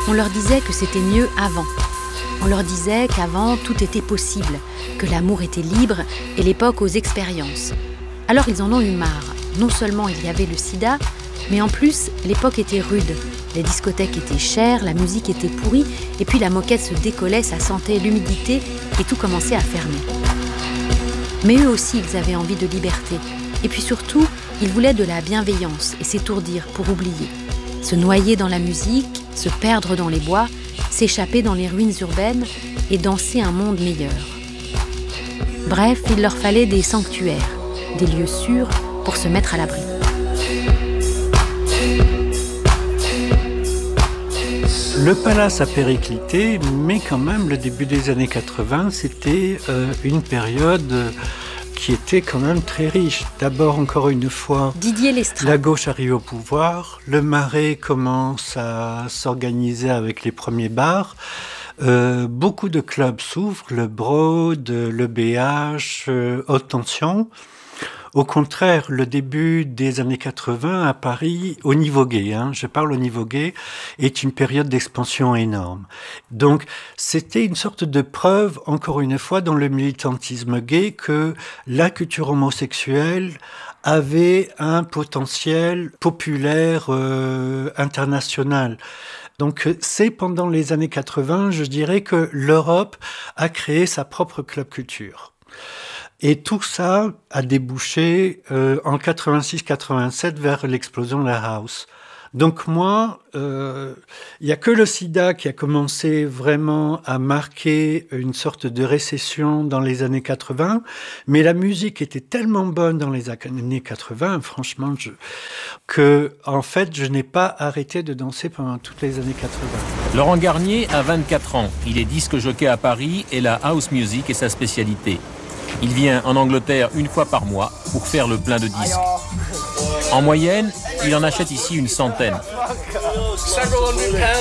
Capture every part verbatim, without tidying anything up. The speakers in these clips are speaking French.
On leur disait que c'était mieux avant. On leur disait qu'avant, tout était possible, que l'amour était libre et l'époque aux expériences. Alors ils en ont eu marre. Non seulement il y avait le sida, mais en plus, l'époque était rude. Les discothèques étaient chères, la musique était pourrie, et puis la moquette se décollait, ça sentait l'humidité, et tout commençait à fermer. Mais eux aussi, ils avaient envie de liberté. Et puis surtout, ils voulaient de la bienveillance et s'étourdir pour oublier. Se noyer dans la musique, se perdre dans les bois, s'échapper dans les ruines urbaines et danser un monde meilleur. Bref, il leur fallait des sanctuaires, des lieux sûrs pour se mettre à l'abri. Le Palace a périclité, mais quand même, le début des années quatre-vingts, c'était euh, une période qui était quand même très riche. D'abord, encore une fois, Didier Lestrade. La gauche arrive au pouvoir, le Marais commence à s'organiser avec les premiers bars, euh, beaucoup de clubs s'ouvrent, le Broad, le B H, euh, Haute Tension. Au contraire, le début des années quatre-vingts à Paris, au niveau gay, hein, je parle au niveau gay, est une période d'expansion énorme. Donc, c'était une sorte de preuve, encore une fois, dans le militantisme gay, que la culture homosexuelle avait un potentiel populaire euh, international. Donc, c'est pendant les années quatre-vingts, je dirais, que l'Europe a créé sa propre club culture. Et tout ça a débouché euh, en quatre-vingt-six quatre-vingt-sept vers l'explosion de la house. Donc moi, il euh, n'y a que le sida qui a commencé vraiment à marquer une sorte de récession dans les années quatre-vingts, mais la musique était tellement bonne dans les années quatre-vingts, franchement, je, que en fait, je n'ai pas arrêté de danser pendant toutes les années quatre-vingts. Laurent Garnier a vingt-quatre ans. Il est disque jockey à Paris et la house music est sa spécialité. Il vient en Angleterre une fois par mois pour faire le plein de disques. En moyenne, il en achète ici une centaine. Il y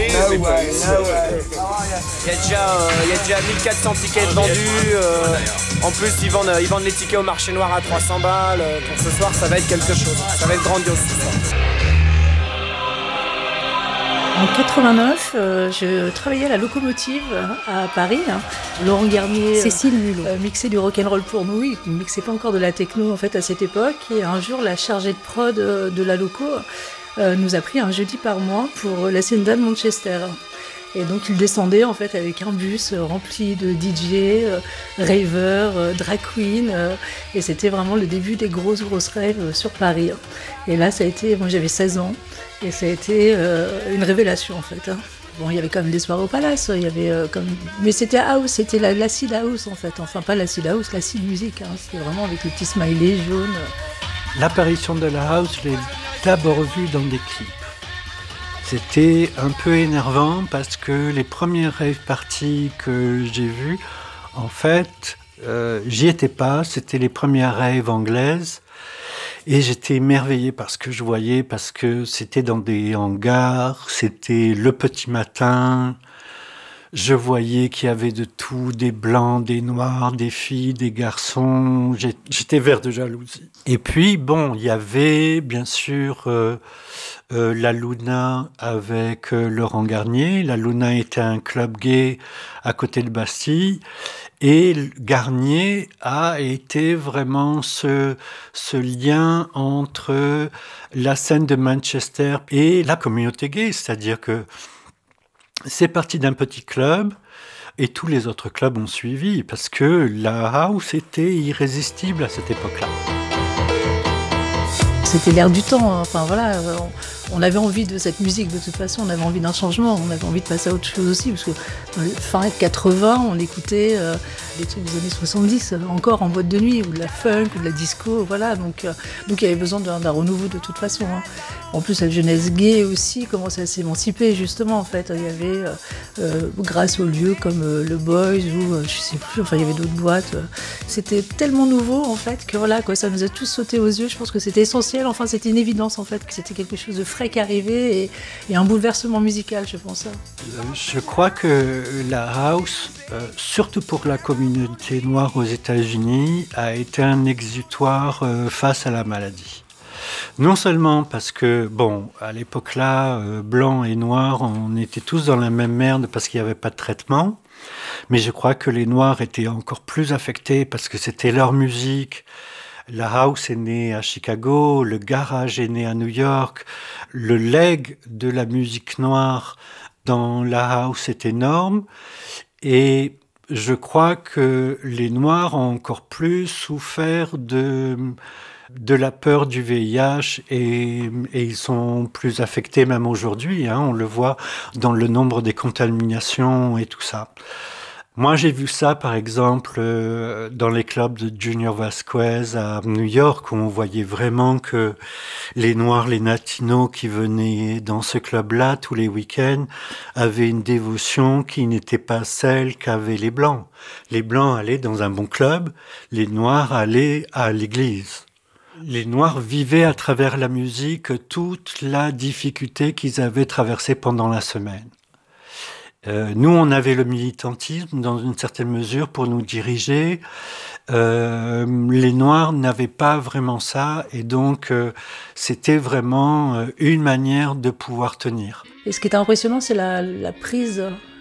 a déjà, euh, il y a déjà mille quatre cents tickets vendus. Euh, en plus, ils vendent, ils vendent les tickets au marché noir à trois cents balles. Pour ce soir, ça va être quelque chose. Ça va être grandiose. En quatre-vingt-neuf, euh, je travaillais à la Locomotive à Paris. Hein. Laurent Garnier, Cécile Mulot, euh, mixait du rock'n'roll pour nous. Il ne mixait pas encore de la techno en fait à cette époque. Et un jour, la chargée de prod euh, de la Loco euh, nous a pris un jeudi par mois pour la Scène de Manchester. Et donc il descendait en fait avec un bus rempli de D J, euh, ravers, euh, drag queen, euh, et c'était vraiment le début des grosses grosses rêves sur Paris. Et là ça a été, moi j'avais seize ans, et ça a été euh, une révélation en fait. Hein. Bon, il y avait quand même des soirées au Palace, il y avait euh, comme, mais c'était house, c'était la l'acid house en fait. Enfin pas l'acid house, l'acid musique. Hein. C'était vraiment avec le petit smiley jaune. L'apparition de la house, je l'ai d'abord vue dans des clips. C'était un peu énervant parce que les premières rave parties que j'ai vues, en fait, euh, j'y étais pas. C'était les premières raves anglaises. Et j'étais émerveillé par ce que je voyais, parce que c'était dans des hangars, c'était le petit matin. Je voyais qu'il y avait de tout, des blancs, des noirs, des filles, des garçons. J'étais vert de jalousie. Et puis, bon, il y avait, bien sûr... Euh, Euh, la Luna avec euh, Laurent Garnier. La Luna était un club gay à côté de Bastille. Et Garnier a été vraiment ce, ce lien entre la scène de Manchester et la communauté gay. C'est-à-dire que c'est parti d'un petit club et tous les autres clubs ont suivi parce que la house était irrésistible à cette époque-là. C'était l'air du temps, hein. Enfin voilà, on, on avait envie de cette musique de toute façon, on avait envie d'un changement, on avait envie de passer à autre chose aussi, parce que dans les fin quatre-vingts, on écoutait euh, des trucs des années soixante-dix, encore en boîte de nuit, ou de la funk, ou de la disco, voilà, donc, euh, donc il y avait besoin d'un, d'un renouveau de toute façon. Hein. En plus, la jeunesse gay aussi commençait à s'émanciper, justement, en fait. Il y avait, euh, euh, grâce aux lieux comme euh, le Boys, ou euh, je sais plus, enfin il y avait d'autres boîtes, euh, c'était tellement nouveau, en fait, que voilà, quoi, ça nous a tous sauté aux yeux, je pense que c'était essentiel. Enfin, c'était une évidence, en fait, que c'était quelque chose de frais qui arrivait et, et un bouleversement musical, je pense. Je crois que la house, euh, surtout pour la communauté noire aux États-Unis, a été un exutoire euh, face à la maladie. Non seulement parce que, bon, à l'époque-là, euh, blanc et noir, on était tous dans la même merde parce qu'il n'y avait pas de traitement, mais je crois que les noirs étaient encore plus affectés parce que c'était leur musique. La house est née à Chicago, le garage est né à New York, le leg de la musique noire dans la house est énorme, et je crois que les noirs ont encore plus souffert de, de la peur du V I H, et, et ils sont plus affectés même aujourd'hui, hein, on le voit dans le nombre des contaminations et tout ça. Moi, j'ai vu ça, par exemple, euh, dans les clubs de Junior Vasquez à New York, où on voyait vraiment que les Noirs, les Latinos qui venaient dans ce club-là tous les week-ends avaient une dévotion qui n'était pas celle qu'avaient les Blancs. Les Blancs allaient dans un bon club, les Noirs allaient à l'église. Les Noirs vivaient à travers la musique toute la difficulté qu'ils avaient traversée pendant la semaine. Euh, nous, on avait le militantisme dans une certaine mesure pour nous diriger. Euh, les Noirs n'avaient pas vraiment ça, et donc euh, c'était vraiment euh, une manière de pouvoir tenir. Et ce qui est impressionnant, c'est la, la prise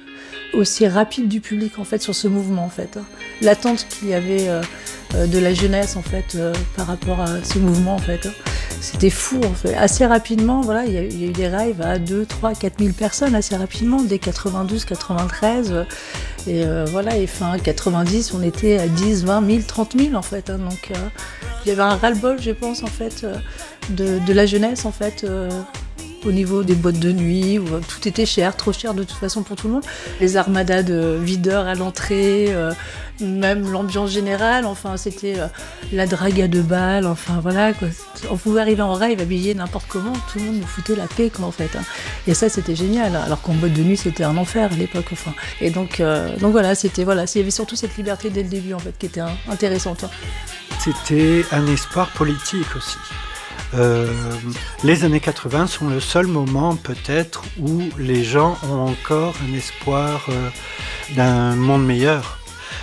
aussi rapide du public en fait sur ce mouvement en fait. L'attente qu'il y avait euh, de la jeunesse en fait euh, par rapport à ce mouvement en fait. C'était fou en fait. Assez rapidement, voilà, il y a, il y a eu des raves à deux, trois, quatre mille personnes assez rapidement, dès quatre-vingt-douze, quatre-vingt-treize. Et euh, voilà, et fin quatre-vingt-dix, on était à dix, vingt mille, trente mille en fait. Hein, donc euh, il y avait un ras-le-bol, je pense, en fait, euh, de, de la jeunesse en fait. Euh, au niveau des boîtes de nuit, où tout était cher, trop cher de toute façon pour tout le monde. Les armadas de videurs à l'entrée, euh, même l'ambiance générale, enfin c'était euh, la drague à deux balles, enfin voilà quoi. On pouvait arriver en rave habillé n'importe comment, tout le monde nous foutait la paix quoi en fait. Hein. Et ça c'était génial, alors qu'en boîte de nuit c'était un enfer à l'époque. Enfin. Et donc, euh, donc voilà, c'était voilà, il y avait surtout cette liberté dès le début en fait qui était hein, intéressante. Hein. C'était un espoir politique aussi. Euh, les années quatre-vingts sont le seul moment peut-être où les gens ont encore un espoir euh, d'un monde meilleur.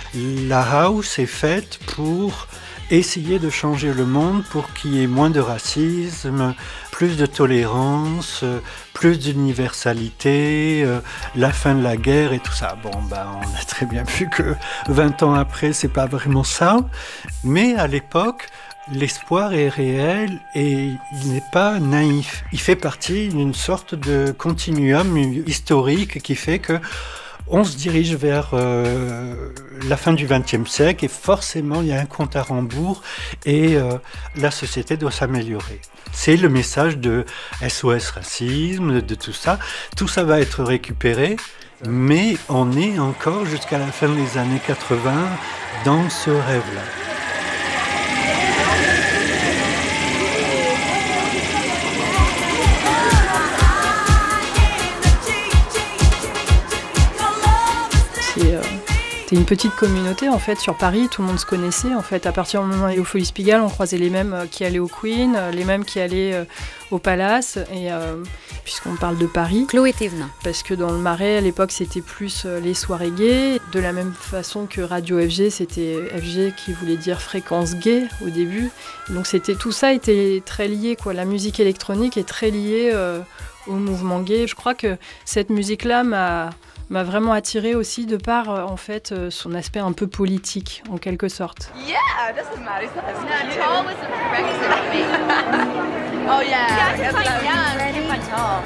La house est faite pour essayer de changer le monde, pour qu'il y ait moins de racisme, plus de tolérance, plus d'universalité, euh, la fin de la guerre et tout ça. Bon, ben, on a très bien vu que vingt ans après, c'est pas vraiment ça, mais à l'époque, l'espoir est réel et il n'est pas naïf. Il fait partie d'une sorte de continuum historique qui fait que on se dirige vers euh, la fin du vingtième siècle et forcément il y a un compte à rebours et euh, la société doit s'améliorer. C'est le message de S O S racisme, de tout ça. Tout ça va être récupéré, mais on est encore jusqu'à la fin des années quatre-vingts dans ce rêve-là. C'était une petite communauté en fait sur Paris, tout le monde se connaissait en fait. À partir du moment où on allait au Folies Pigalle, on croisait les mêmes qui allaient au Queen, les mêmes qui allaient euh, au Palace, et euh, puisqu'on parle de Paris. Chloé Thévenin. Parce que dans le Marais, à l'époque, c'était plus euh, les soirées gays, de la même façon que Radio F G, c'était F G qui voulait dire fréquence gay au début. Donc c'était, tout ça était très lié, quoi. La musique électronique est très liée euh, au mouvement gay. Je crois que cette musique-là m'a... m'a vraiment attirée aussi de par euh, en fait euh, son aspect un peu politique en quelque sorte. Yeah, doesn't matter. It's not tall was a prerequisite for me. Oh yeah. Yeah, quite young. You're quite tall.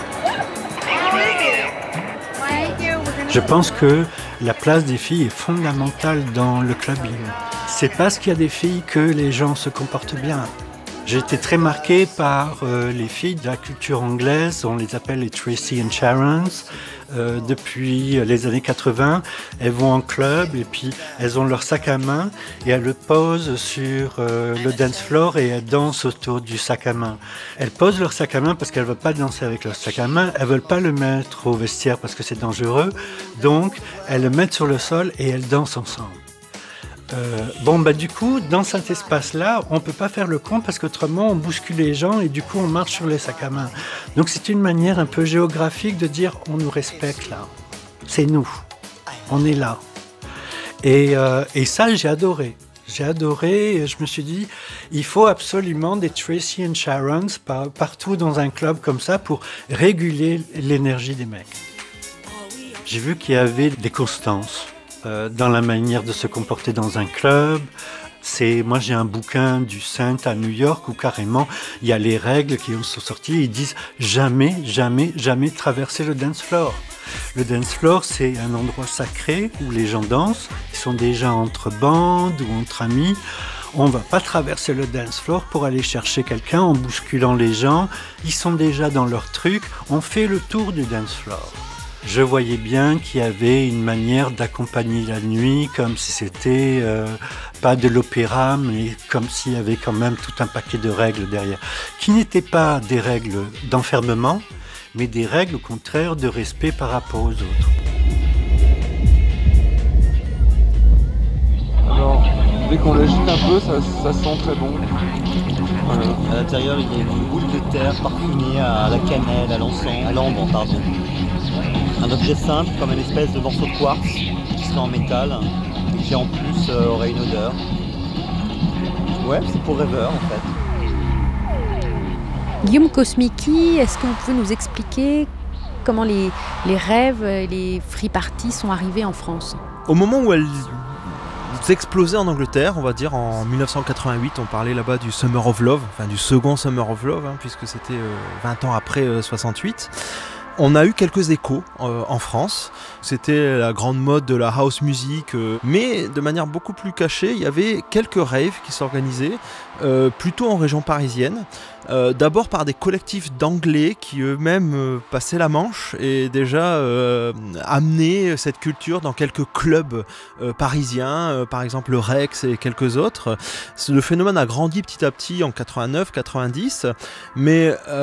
Je pense que la place des filles est fondamentale dans le clubbing. C'est parce qu'il y a des filles que les gens se comportent bien. J'ai été très marqué par euh, les filles de la culture anglaise, on les appelle les Tracy and Sharons. Euh, depuis les années quatre-vingts, elles vont en club et puis elles ont leur sac à main et elles le posent sur euh, le dance floor et elles dansent autour du sac à main. Elles posent leur sac à main parce qu'elles ne veulent pas danser avec leur sac à main, elles ne veulent pas le mettre au vestiaire parce que c'est dangereux, donc elles le mettent sur le sol et elles dansent ensemble. Euh, bon bah du coup dans cet espace-là on peut pas faire le con parce qu'autrement on bouscule les gens et du coup on marche sur les sacs à main. Donc c'est une manière un peu géographique de dire on nous respecte là, c'est nous, on est là. Et, euh, et ça j'ai adoré. J'ai adoré et je me suis dit, il faut absolument des Tracy and Sharons par, partout dans un club comme ça pour réguler l'énergie des mecs. J'ai vu qu'il y avait des constances euh, dans la manière de se comporter dans un club. C'est, moi j'ai un bouquin du Saint à New York où carrément il y a les règles qui sont sorties. Ils disent jamais, jamais, jamais traverser le dance floor. Le dance floor, c'est un endroit sacré où les gens dansent. Ils sont déjà entre bandes ou entre amis. On ne va pas traverser le dance floor pour aller chercher quelqu'un en bousculant les gens. Ils sont déjà dans leur truc. On fait le tour du dance floor. Je voyais bien qu'il y avait une manière d'accompagner la nuit comme si c'était euh, pas de l'opéra, mais comme s'il y avait quand même tout un paquet de règles derrière, qui n'étaient pas des règles d'enfermement, mais des règles au contraire de respect par rapport aux autres. Alors, dès qu'on l'agite un peu, ça, ça sent très bon. Voilà. À l'intérieur, il y a une boule de terre parfumée à la cannelle, à l'encens, à l'ambre, pardon. Un objet simple, comme une espèce de morceau de quartz qui serait en métal, et qui en plus euh, aurait une odeur. Ouais, c'est pour rêveur en fait. Guillaume Kosmicki, est-ce que vous pouvez nous expliquer comment les, les rêves et les free parties sont arrivés en France ? Au moment où elles explosaient en Angleterre, on va dire en dix-neuf cent quatre-vingt-huit, on parlait là-bas du Summer of Love, enfin du second Summer of Love, hein, puisque c'était euh, vingt ans après euh, soixante-huit. On a eu quelques échos euh, en France. C'était la grande mode de la house music, euh, mais de manière beaucoup plus cachée, il y avait quelques raves qui s'organisaient, euh, plutôt en région parisienne. Euh, d'abord par des collectifs d'anglais qui eux-mêmes euh, passaient la Manche et déjà euh, amenaient cette culture dans quelques clubs euh, parisiens, euh, par exemple le Rex et quelques autres. Le phénomène a grandi petit à petit en quatre-vingt-neuf quatre-vingt-dix, mais euh,